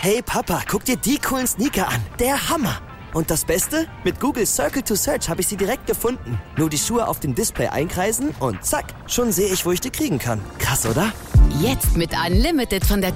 Hey Papa, guck dir die coolen Sneaker an. Der Hammer. Und das Beste? Mit Google Circle to Search habe ich sie direkt gefunden. Nur die Schuhe auf dem Display einkreisen und zack, schon sehe ich, wo ich die kriegen kann. Krass, oder? Jetzt mit Unlimited von der